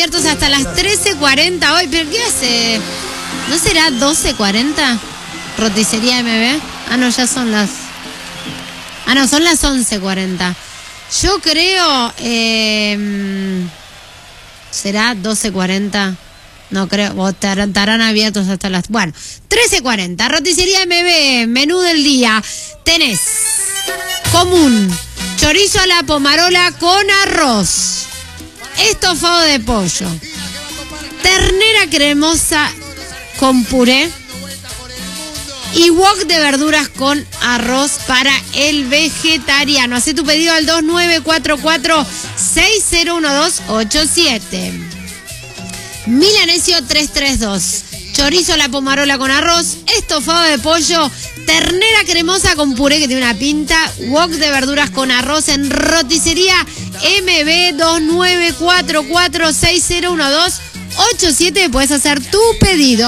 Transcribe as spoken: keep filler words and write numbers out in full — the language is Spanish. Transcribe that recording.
abiertos hasta las trece cuarenta hoy. ¿Pero qué hace? ¿No será doce cuarenta? Roticería M B. Ah, no, ya son las... Ah, no, son las once cuarenta. Yo creo... Eh, ¿será doce cuarenta? No creo, o estarán, estarán abiertos hasta las... Bueno, trece cuarenta, roticería M B, menú del día. Tenés común, chorizo a la pomarola con arroz, estofado de pollo, ternera cremosa con puré y wok de verduras con arroz para el vegetariano. Hacé tu pedido al dos nueve cuatro cuatro seis cero uno dos ocho siete. Milanesio trescientos treinta y dos, chorizo a la pomarola con arroz, estofado de pollo, ternera cremosa con puré que tiene una pinta, wok de verduras con arroz en roticería M B. Dos nueve cuatro cuatro seis cero uno dos ocho siete. Puedes hacer tu pedido.